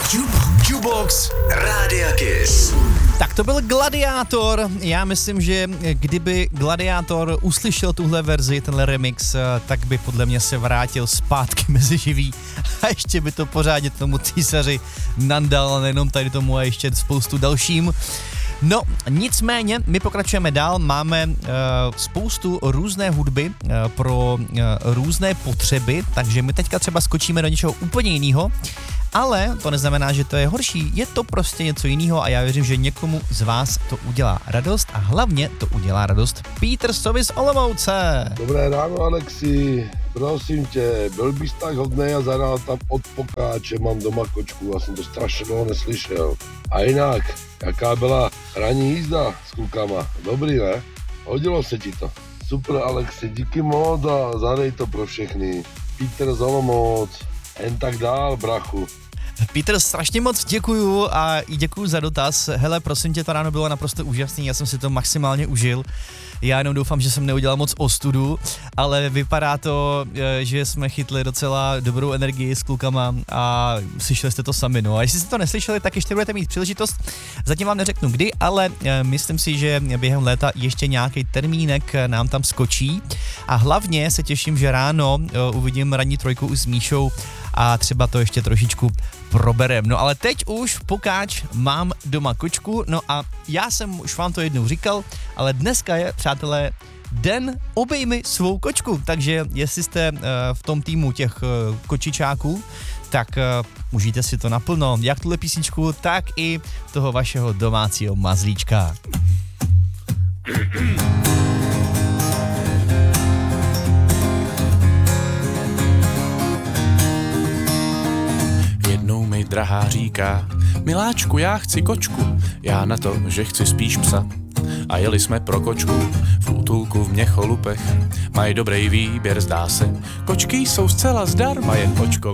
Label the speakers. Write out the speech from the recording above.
Speaker 1: Jukebox Rádia Kiss.
Speaker 2: Tak to byl Gladiátor. Já myslím, že kdyby Gladiátor uslyšel tuhle verzi, tenhle remix, tak by podle mě se vrátil zpátky mezi živý a ještě by to pořádně tomu císaři nandal, nejenom tady tomu a ještě spoustu dalším. No, nicméně, my pokračujeme dál, máme spoustu různé hudby pro různé potřeby, takže my teďka třeba skočíme do něčeho úplně jiného, ale to neznamená, že to je horší, je to prostě něco jiného a já věřím, že někomu z vás to udělá radost a hlavně to udělá radost Petersovi z Olomouce.
Speaker 3: Dobré ráno, Alexi. Prosím tě, byl bys tak hodnej a zahrál tam od Pokáče, mám doma kočku, já jsem to strašně dlouho neslyšel. A jinak, jaká byla ranní jízda s klukama? Dobrý, ne? Hodilo se ti to. Super, Alexi, díky moc a zahraj to pro všechny. Peter z Olomouc, jen tak dál, brachu.
Speaker 2: Peter, strašně moc děkuju a děkuju za dotaz. Hele, prosím tě, to ráno bylo naprosto úžasný, já jsem si to maximálně užil. Já jenom doufám, že jsem neudělal moc ostudu, ale vypadá to, že jsme chytli docela dobrou energii s klukama a slyšeli jste to sami. No a jestli jste to neslyšeli, tak ještě budete mít příležitost. Zatím vám neřeknu kdy, ale myslím si, že během léta ještě nějaký termínek nám tam skočí a hlavně se těším, že ráno uvidím ranní trojku už s Míšou a třeba to ještě trošičku proberem. No ale teď už Pokáč mám doma kočku, no a já jsem už vám to jednou říkal, ale dneska je, přátelé, den obejmi svou kočku, takže jestli jste v tom týmu těch kočičáků, tak užijte si to naplno, jak tuhle písničku, tak i toho vašeho domácího mazlíčka.
Speaker 4: Jednou mi drahá říká, miláčku, já chci kočku, já na to, že chci spíš psa. A jeli jsme pro kočku v útulku v Měcholupech, mají dobrý výběr, zdá se, kočky jsou zcela zdarma, jen očko